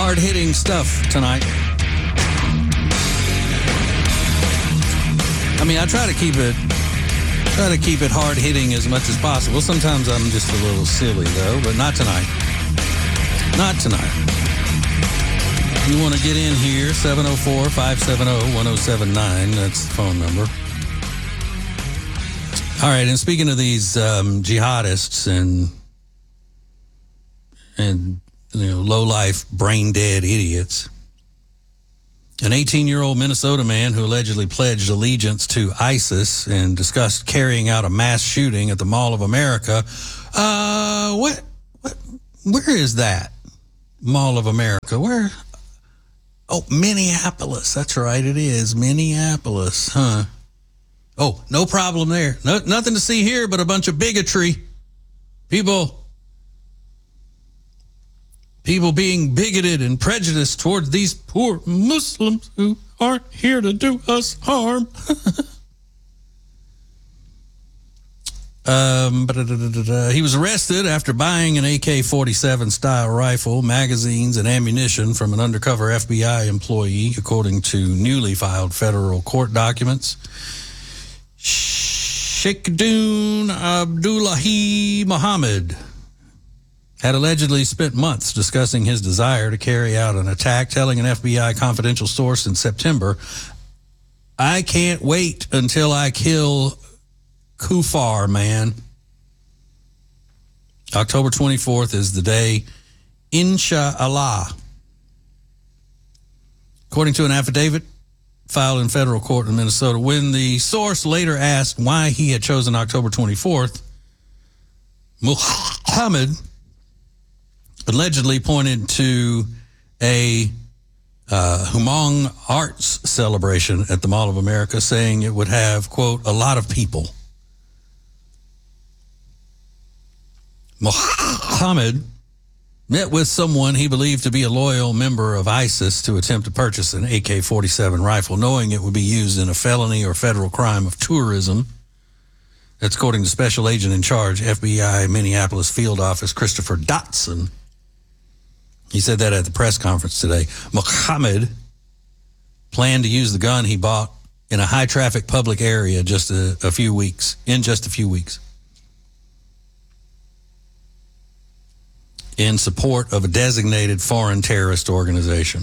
hard-hitting stuff tonight. I mean, I try to keep it hard-hitting as much as possible. Sometimes I'm just a little silly, though, but not tonight. Not tonight. You want to get in here, 704-570-1079. That's the phone number. All right, and speaking of these jihadists and low-life, brain-dead idiots, an 18-year-old Minnesota man who allegedly pledged allegiance to ISIS and discussed carrying out a mass shooting at the Mall of America. Where is that? Mall of America. Where? Oh, Minneapolis. That's right, it is. Minneapolis, huh? Oh, no problem there. Nothing to see here but a bunch of bigotry. People being bigoted and prejudiced towards these poor Muslims who aren't here to do us harm. He was arrested after buying an AK-47 style rifle, magazines, and ammunition from an undercover FBI employee, according to newly filed federal court documents. Sheikhdun Abdullahi Muhammad had allegedly spent months discussing his desire to carry out an attack, telling an FBI confidential source in September, "I can't wait until I kill Kufar, man." October 24th is the day, inshallah. According to an affidavit filed in federal court in Minnesota, when the source later asked why he had chosen October 24th, Muhammad allegedly pointed to a Hmong arts celebration at the Mall of America, saying it would have, quote, a lot of people. Muhammad met with someone he believed to be a loyal member of ISIS to attempt to purchase an AK-47 rifle, knowing it would be used in a felony or federal crime of tourism. That's according to Special Agent in Charge, FBI Minneapolis Field Office Christopher Dotson. He said that at the press conference today. Muhammad planned to use the gun he bought in a high-traffic public area in just a few weeks. In support of a designated foreign terrorist organization.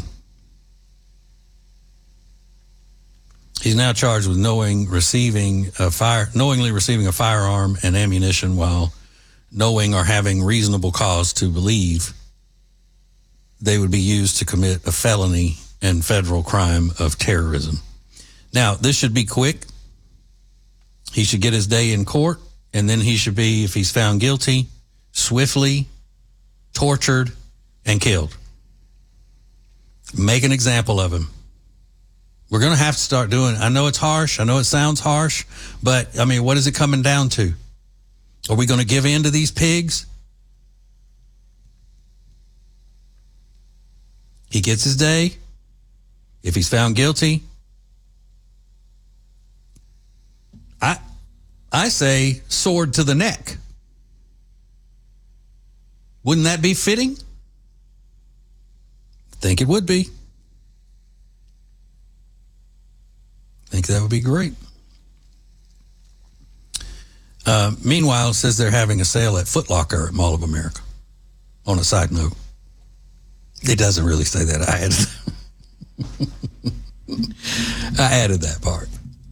He's now charged with knowingly receiving a firearm and ammunition while knowing or having reasonable cause to believe they would be used to commit a felony and federal crime of terrorism. Now, this should be quick. He should get his day in court, and then he should be, if he's found guilty, swiftly tortured and killed. Make an example of him. We're going to have to start doing it. I know it's harsh. I know it sounds harsh, but I mean, what is it coming down to? Are we going to give in to these pigs? He gets his day. If he's found guilty, I say sword to the neck. Wouldn't that be fitting? I think it would be. I think that would be great. Meanwhile, it says they're having a sale at Foot Locker at Mall of America. On a side note. It doesn't really say that. I added that part.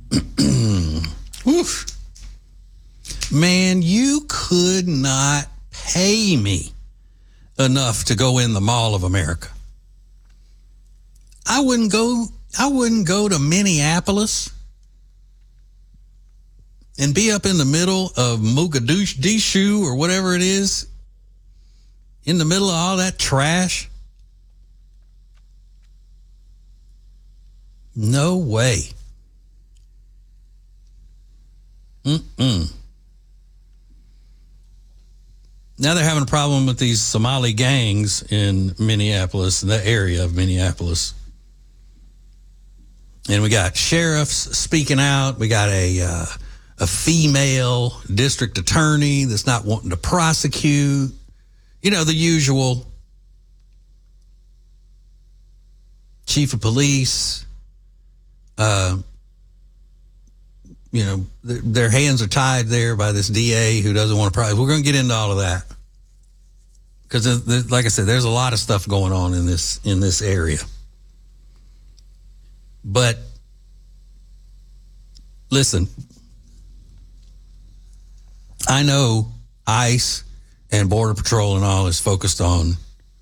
Oof. Man, you could not pay me enough to go in the Mall of America. I wouldn't go to Minneapolis and be up in the middle of Mogadishu or whatever it is, in the middle of all that trash. No way. Now they're having a problem with these Somali gangs in Minneapolis, the area of Minneapolis. And we got sheriffs speaking out. We got a female district attorney that's not wanting to prosecute. You know, the usual. chief of police, their hands are tied there by this DA who doesn't want to prosecute. We're going to get into all of that because, like I said, there's a lot of stuff going on in this area. But listen, I know ICE and Border Patrol and all is focused on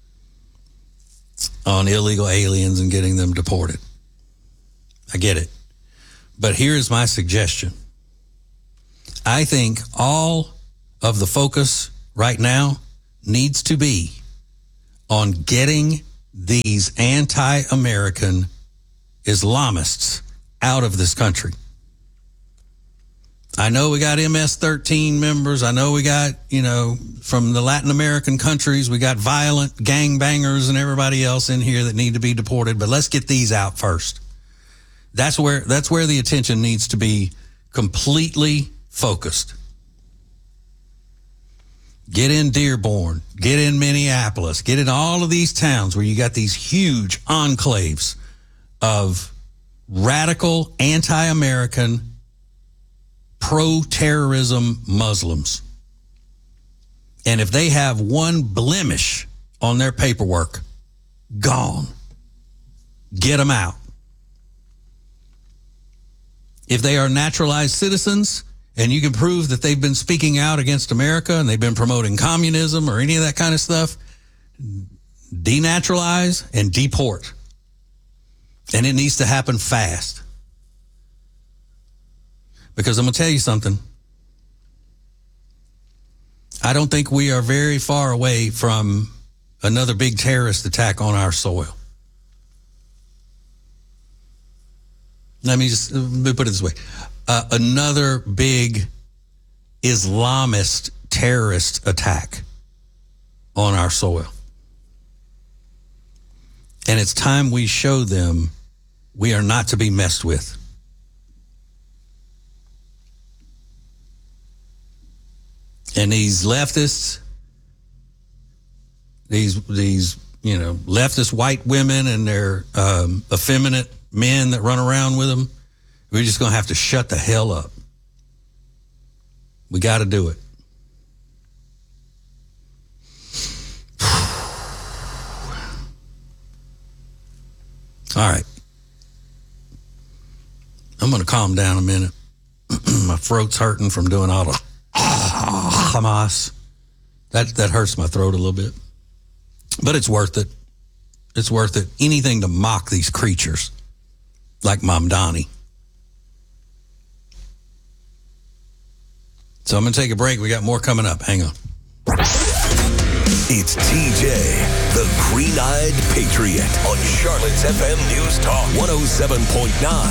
illegal aliens and getting them deported. I get it. But here's my suggestion. I think all of the focus right now needs to be on getting these anti-American Islamists out of this country. I know we got MS-13 members. I know we got, from the Latin American countries, we got violent gangbangers and everybody else in here that need to be deported. But let's get these out first. That's where the attention needs to be completely focused. Get in Dearborn, get in Minneapolis, get in all of these towns where you got these huge enclaves of radical, anti-American, pro-terrorism Muslims. And if they have one blemish on their paperwork, gone. Get them out. If they are naturalized citizens and you can prove that they've been speaking out against America and they've been promoting communism or any of that kind of stuff, denaturalize and deport. And it needs to happen fast. Because I'm going to tell you something. I don't think we are very far away from another big terrorist attack on our soil. Let me put it this way. Another big Islamist terrorist attack on our soil. And it's time we show them we are not to be messed with. And these leftists, these leftist white women and their effeminate men that run around with them, we're just going to have to shut the hell up. We got to do it. All right. I'm going to calm down a minute. My throat's hurting from doing all the Hamas. That hurts my throat a little bit. But it's worth it. It's worth it. Anything to mock these creatures like Mamdani. So I'm going to take a break. We got more coming up. Hang on. It's TJ, the Green-Eyed Patriot, on Charlotte's FM News Talk 107.9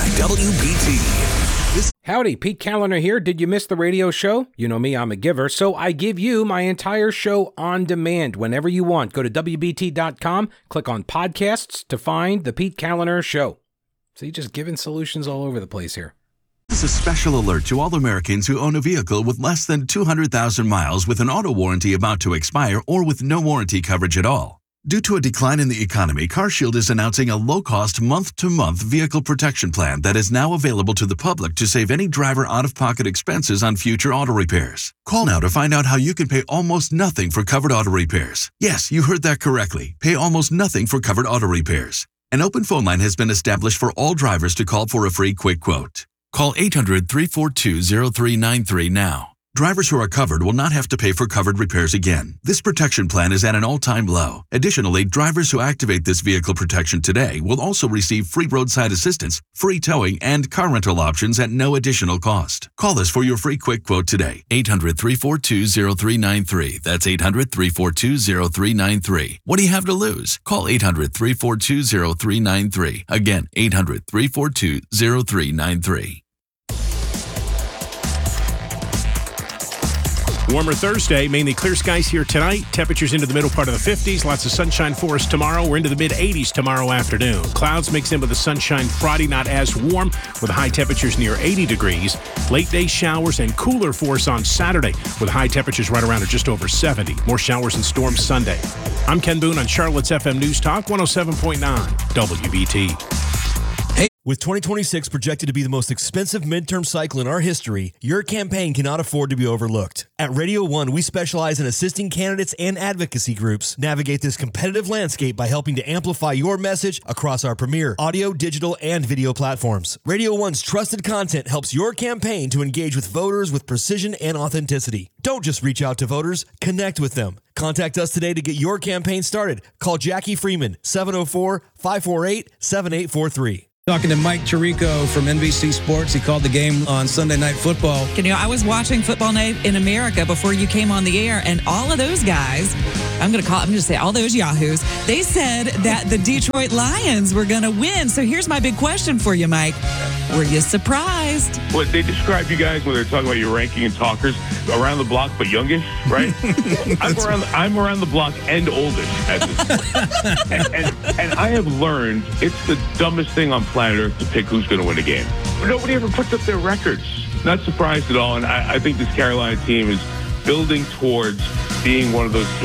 WBT. Howdy, Pete Callender here. Did you miss the radio show? You know me, I'm a giver, so I give you my entire show on demand whenever you want. Go to WBT.com, click on podcasts to find the Pete Callender Show. So you're just giving solutions all over the place here. This is a special alert to all Americans who own a vehicle with less than 200,000 miles with an auto warranty about to expire or with no warranty coverage at all. Due to a decline in the economy, CarShield is announcing a low-cost month-to-month vehicle protection plan that is now available to the public to save any driver out-of-pocket expenses on future auto repairs. Call now to find out how you can pay almost nothing for covered auto repairs. Yes, you heard that correctly. Pay almost nothing for covered auto repairs. An open phone line has been established for all drivers to call for a free quick quote. Call 800-342-0393 now. Drivers who are covered will not have to pay for covered repairs again. This protection plan is at an all-time low. Additionally, drivers who activate this vehicle protection today will also receive free roadside assistance, free towing, and car rental options at no additional cost. Call us for your free quick quote today. 800-342-0393. That's 800-342-0393. What do you have to lose? Call 800-342-0393. Again, 800-342-0393. Warmer Thursday, mainly clear skies here tonight. Temperatures into the middle part of the 50s. Lots of sunshine for us tomorrow. We're into the mid-80s tomorrow afternoon. Clouds mix in with the sunshine Friday, not as warm, with high temperatures near 80 degrees. Late day showers and cooler for us on Saturday, with high temperatures right around or just over 70. More showers and storms Sunday. I'm Ken Boone on Charlotte's FM News Talk 107.9 WBT. With 2026 projected to be the most expensive midterm cycle in our history, your campaign cannot afford to be overlooked. At Radio One, we specialize in assisting candidates and advocacy groups navigate this competitive landscape by helping to amplify your message across our premier audio, digital, and video platforms. Radio One's trusted content helps your campaign to engage with voters with precision and authenticity. Don't just reach out to voters, connect with them. Contact us today to get your campaign started. Call Jackie Freeman, 704-548-7843. Talking to Mike Tirico from NBC Sports. He called the game on Sunday Night Football. You know, I was watching Football Night in America before you came on the air, and all of those guys, I'm going to say all those yahoos, they said that the Detroit Lions were going to win. So here's my big question for you, Mike. Were you surprised? Well, they describe you guys when they're talking about your ranking and talkers around the block, but youngish, right? I'm around the block and oldish at this point. and I have learned it's the dumbest thing on planet Earth to pick who's going to win a game. Nobody ever puts up their records. Not surprised at all. And I think this Carolina team is building towards being one of those teams